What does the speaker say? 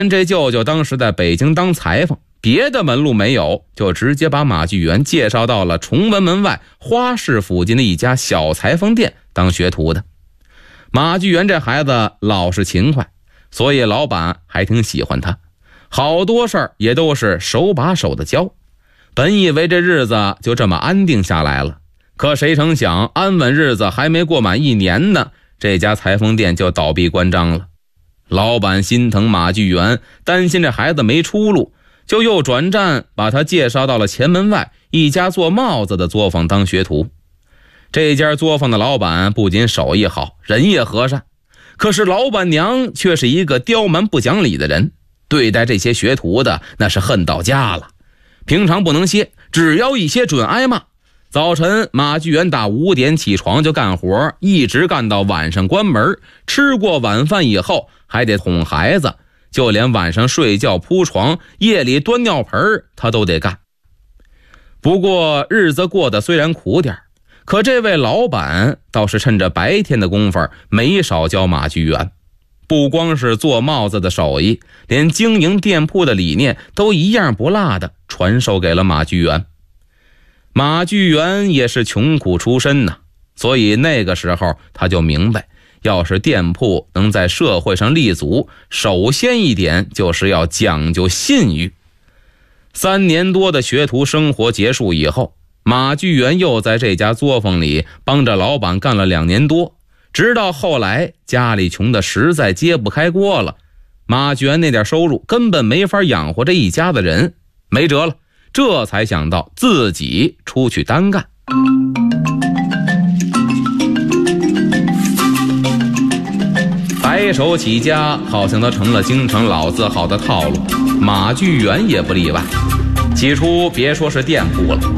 这舅舅当时在北京当裁缝，别的门路没有，就直接把马巨源介绍到了崇文门外花市附近的一家小裁缝店当学徒的。马巨源这孩子老实勤快，所以老板还挺喜欢他，好多事儿也都是手把手的教。本以为这日子就这么安定下来了，可谁成想安稳日子还没过满1年呢，这家裁缝店就倒闭关张了。老板心疼马巨源，担心这孩子没出路，就又转战把他介绍到了前门外一家做帽子的作坊当学徒。这家作坊的老板不仅手艺好，人也和善，可是老板娘却是一个刁蛮不讲理的人，对待这些学徒的那是恨到家了。平常不能歇，只要一歇准挨骂。早晨马巨源打5点起床就干活，一直干到晚上关门，吃过晚饭以后还得哄孩子，就连晚上睡觉铺床，夜里端尿盆他都得干。不过日子过得虽然苦点，可这位老板倒是趁着白天的功夫没少教马巨源，不光是做帽子的手艺，连经营店铺的理念都一样不落的传授给了马巨源。马巨源也是穷苦出身呐，所以那个时候他就明白，要是店铺能在社会上立足，首先一点就是要讲究信誉。3年多的学徒生活结束以后，马巨源又在这家作坊里帮着老板干了2年多，直到后来家里穷得实在揭不开锅了，马巨源那点收入根本没法养活这一家子人，没辙了，这才想到自己出去单干。白手起家好像都成了京城老字号的套路，马巨源也不例外。起初别说是店铺了，